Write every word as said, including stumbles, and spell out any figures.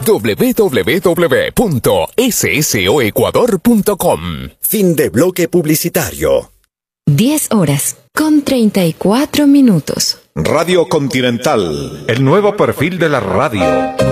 doble u doble u doble u punto s s o ecuador punto com. Fin de bloque publicitario. diez horas con treinta y cuatro minutos. Radio Continental, el nuevo perfil de la radio.